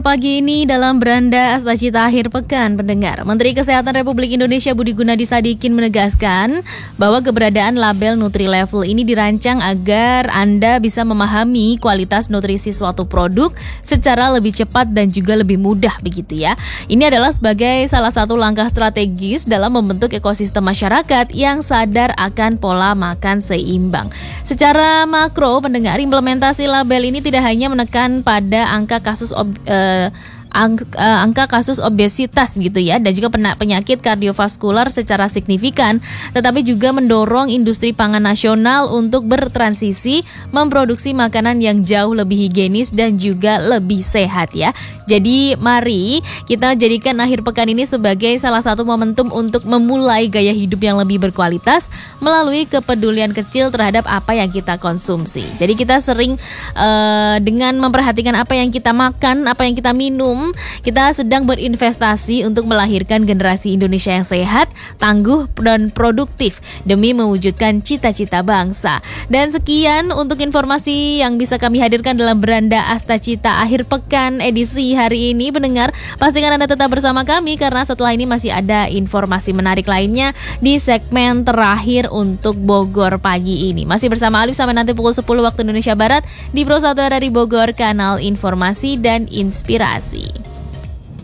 Pagi ini dalam beranda Astacita akhir pekan, pendengar, Menteri Kesehatan Republik Indonesia Budi Gunadi Sadikin menegaskan bahwa keberadaan label Nutri-Level ini dirancang agar Anda bisa memahami kualitas nutrisi suatu produk secara lebih cepat dan juga lebih mudah begitu ya. Ini adalah sebagai salah satu langkah strategis dalam membentuk ekosistem masyarakat yang sadar akan pola makan seimbang. Secara makro, pendengar, implementasi label ini tidak hanya menekan pada angka kasus obesitas gitu ya, dan juga penyakit kardiovaskular secara signifikan, tetapi juga mendorong industri pangan nasional untuk bertransisi memproduksi makanan yang jauh lebih higienis dan juga lebih sehat ya. Jadi mari kita jadikan akhir pekan ini sebagai salah satu momentum untuk memulai gaya hidup yang lebih berkualitas melalui kepedulian kecil terhadap apa yang kita konsumsi. Jadi kita sering dengan memperhatikan apa yang kita makan, apa yang kita minum, kita sedang berinvestasi untuk melahirkan generasi Indonesia yang sehat, tangguh, dan produktif demi mewujudkan cita-cita bangsa. Dan sekian untuk informasi yang bisa kami hadirkan dalam beranda Astacita akhir pekan edisi hari ini. Pendengar, pastikan Anda tetap bersama kami karena setelah ini masih ada informasi menarik lainnya di segmen terakhir untuk Bogor pagi ini. Masih bersama Alif sampai nanti pukul 10 waktu Indonesia Barat di Pro 1 dari Bogor, kanal informasi dan inspirasi.